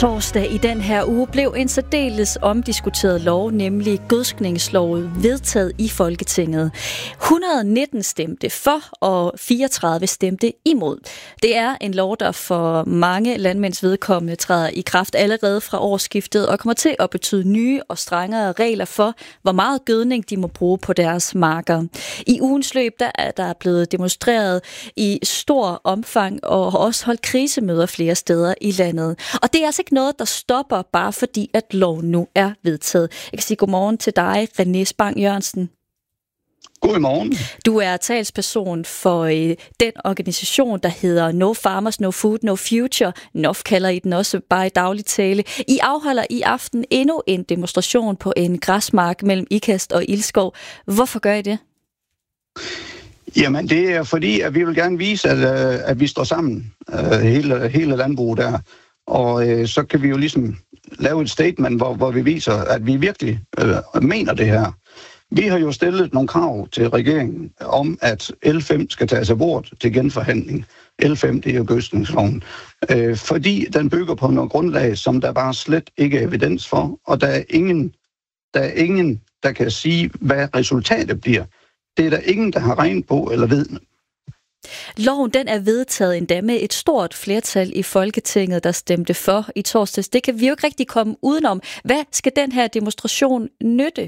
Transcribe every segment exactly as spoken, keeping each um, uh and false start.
Torsdag i den her uge blev en særdeles omdiskuteret lov, nemlig gødskningsloven, vedtaget i Folketinget. et hundrede og nitten stemte for, og fireogtredive stemte imod. Det er en lov, der for mange landmænds vedkommende træder i kraft allerede fra årsskiftet og kommer til at betyde nye og strengere regler for, hvor meget gødning de må bruge på deres marker. I ugens løb der er der blevet demonstreret i stor omfang og har også holdt krisemøder flere steder i landet. Og det er altså ikke noget, der stopper, bare fordi at loven nu er vedtaget. Jeg kan sige godmorgen til dig, René Spang Jørgensen. Godmorgen. Du er talsperson for øh, den organisation, der hedder No Farmers, No Food, No Future. N O F kalder I den også bare i daglig tale. I afholder i aften endnu en demonstration på en græsmark mellem Ikast og Ilskov. Hvorfor gør I det? Jamen, det er fordi, at vi vil gerne vise, at, at vi står sammen, hele, hele landbruget der. Og øh, så kan vi jo ligesom lave et statement, hvor, hvor vi viser, at vi virkelig øh, mener det her. Vi har jo stillet nogle krav til regeringen om, at L fem skal tages af bord til genforhandling. L fem, det er jo gødskningsloven. Øh, fordi den bygger på noget grundlag, som der bare slet ikke er evidens for, og der er ingen, der, er ingen, der kan sige, hvad resultatet bliver. Det er der ingen, der har regnet på eller ved. Loven den er vedtaget endda med et stort flertal i Folketinget, der stemte for i torsdags. Det kan vi jo ikke rigtig komme udenom. Hvad skal den her demonstration nytte?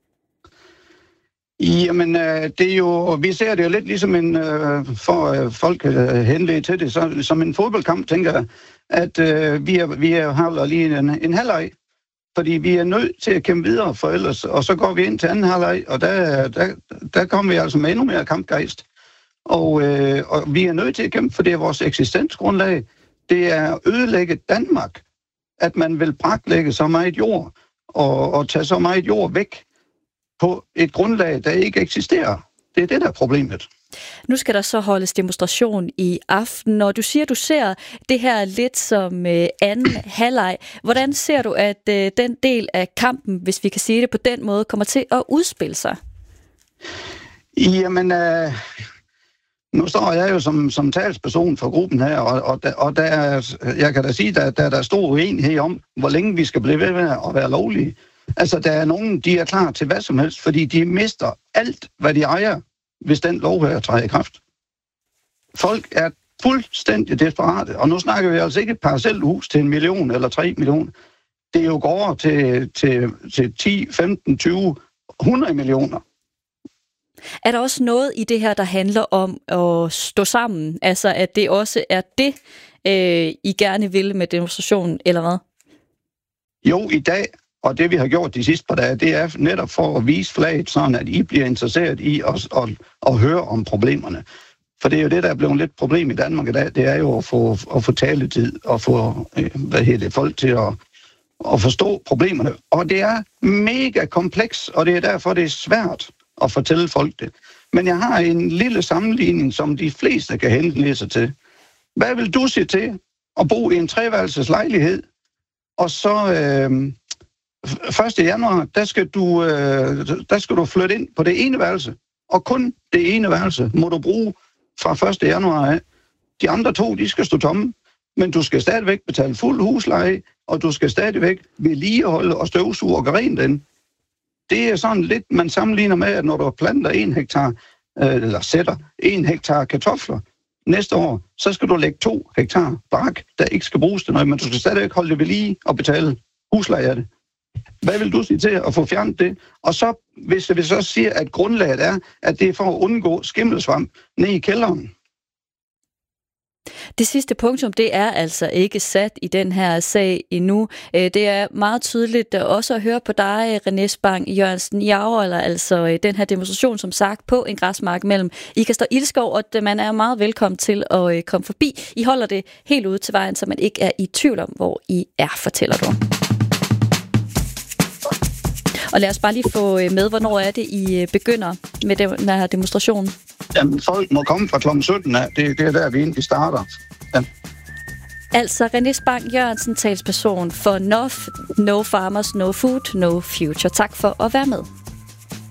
Jamen, det er jo, vi ser det jo lidt ligesom en, for folk henlede til det, så, som en fodboldkamp, tænker jeg, at uh, vi, er, vi er, holder lige en, en halvleg, fordi vi er nødt til at kæmpe videre for ellers, og så går vi ind til anden halvleg, og der, der, der kommer vi altså med endnu mere kampgejst. Og, øh, og vi er nødt til at kæmpe, for det er vores eksistensgrundlag. Det er ødelægge Danmark, at man vil braklægge så meget jord og, og tage så meget jord væk på et grundlag, der ikke eksisterer. Det er det, der er problemet. Nu skal der så holdes demonstration i aften, og du siger, du ser det her lidt som øh, anden halvleg. Hvordan ser du, at øh, den del af kampen, hvis vi kan sige det på den måde, kommer til at udspille sig? Jamen... Øh Nu står jeg jo som, som talsperson for gruppen her, og, og, der, og der er, jeg kan da sige, at der, der er stor uenighed om, hvor længe vi skal blive ved med at være lovlige. Altså, der er nogen, de er klar til hvad som helst, fordi de mister alt, hvad de ejer, hvis den lov her træder i kraft. Folk er fuldstændig desperate, og nu snakker vi altså ikke et parcelhus til en million eller tre millioner. Det er jo går til, til, til ti, femten, tyve, hundrede millioner. Er der også noget i det her, der handler om at stå sammen? Altså, at det også er det, øh, I gerne vil med demonstrationen, eller hvad? Jo, i dag, og det vi har gjort de sidste par dage, det er netop for at vise flaget, sådan at I bliver interesseret i at, at, at høre om problemerne. For det er jo det, der er blevet lidt problem i Danmark i dag, det er jo at få, at få taletid og få hvad hedder det, folk til at, at forstå problemerne. Og det er mega kompleks, og det er derfor, det er svært at fortælle folk det. Men jeg har en lille sammenligning, som de fleste kan henvende sig til. Hvad vil du sige til at bo i en treværelses lejlighed, og så øh, første januar, der skal, du, øh, der skal du flytte ind på det ene værelse, og kun det ene værelse må du bruge fra første januar af. De andre to, de skal stå tomme, men du skal stadigvæk betale fuld husleje, og du skal stadigvæk vedligeholde og støvsuge og gøre rent den. Det er sådan lidt, man sammenligner med, at når du planter en hektar, eller sætter en hektar kartofler næste år, så skal du lægge to hektar bark, der ikke skal bruges til noget, men du skal stadigvæk holde det ved lige og betale husleje af det. Hvad vil du sige til at få fjernet det? Og så, hvis vi så siger, at grundlaget er, at det er for at undgå skimmelsvamp ned i kælderen. Det sidste punktum, det er altså ikke sat i den her sag endnu. Det er meget tydeligt også at høre på dig, René Spang Jørgensen. I afholder altså den her demonstration, som sagt, på en græsmark mellem Ikast og Ilskov, og man er meget velkommen til at komme forbi. I holder det helt ude til vejen, så man ikke er i tvivl om, hvor I er, fortæller du. Og lad os bare lige få med, hvornår er det, I begynder med den her demonstration? Jamen, folk må komme fra klokken sytten af. Det, det er der, vi egentlig starter. Ja. Altså René Spang Jørgensen, talsperson for N O F, No Farmers, No Food, No Future. Tak for at være med.